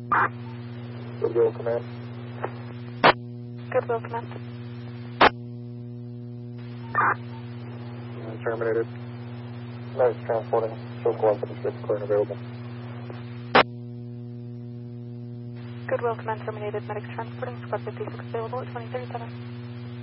Goodwill Command. Goodwill Command. Terminated. Medics transporting. Show cooperative 6 clear and available. Goodwill Command terminated. Medics transporting. Squad 56 available at 2037.